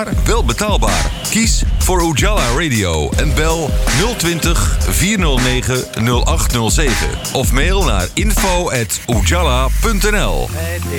wel betaalbaar. Kies voor Ujala Radio en bel 020 409 0807. Of mail naar info@ujala.nl.